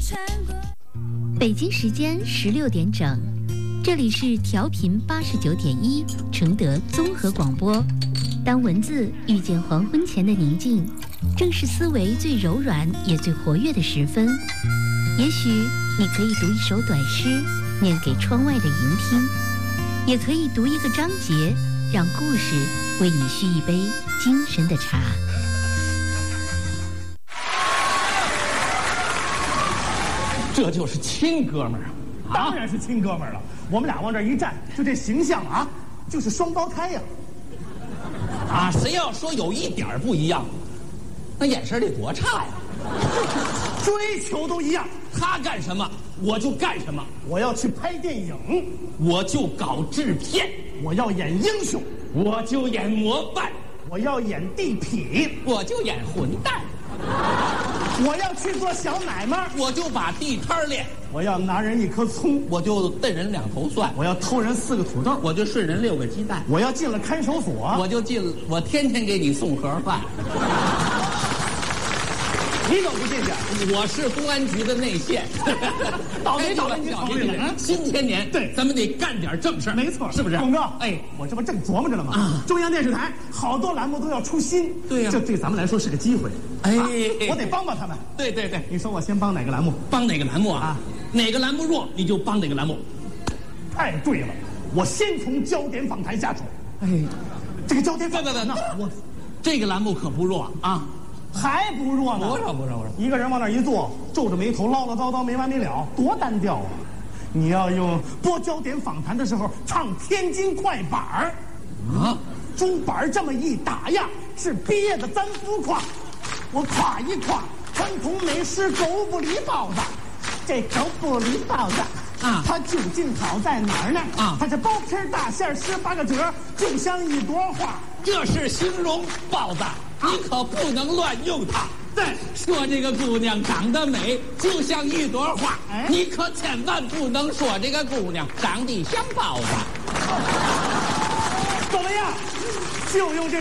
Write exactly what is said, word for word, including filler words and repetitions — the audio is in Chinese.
北京时间十六点整，这里是调频八十九点一承德综合广播。当文字遇见黄昏前的宁静，正是思维最柔软也最活跃的时分。也许你可以读一首短诗，念给窗外的云听；也可以读一个章节，让故事为你续一杯精神的茶。 这就是亲哥们儿啊！ 当然是亲哥们儿了。我们俩往这一站，就这形象啊，就是双胞胎呀！ 啊，谁要说有一点不一样，那眼神得多差呀！ 追求都一样， 他干什么我就干什么。 我要去拍电影， 我就搞制片； 我要演英雄， 我就演模范； 我要演地痞， 我就演混蛋。 我要去做小买卖， 我就把地摊练； 我要拿人一颗葱， 我就瞪人两头蒜； 我要偷人四个土豆， 我就顺人六个鸡蛋； 我要进了看守所， 我就进，我天天给你送盒饭。 你怎么不进去？ 我是公安局的内线。 倒霉倒霉，你考虑了。 新千年， 对， 咱们得干点正事。 没错， 是不是？ 董哥， 哎， 我这不正琢磨着呢吗？ 啊， 中央电视台好多栏目都要出新， 对呀， 这对咱们来说是个机会。 哎， 我得帮帮他们。 对对对， 你说我先帮哪个栏目？ 帮哪个栏目啊？哪个栏目弱，你就帮哪个栏目。 太对了，我先从焦点访谈下手。 哎， 这个焦点访谈呢，我这个栏目可不弱啊。 还不弱呢？ 不弱不弱不弱， 一个人往那一坐，皱着眉头唠唠叨叨没完没了，多单调啊！你要用播焦点访谈的时候唱天津快板儿啊， 竹板这么一打呀，是憋得咱浮夸。我夸一夸传统美食狗不理包子，这狗不理包子啊， 它究竟好在哪儿呢？ 啊， 它这包皮大馅十八个褶，就像一朵花。 这是形容包子，你可不能乱用它。 对， 说这个姑娘长得美，就像一朵花， 哎， 你可千万不能说这个姑娘长得像包子。 怎么样？就用这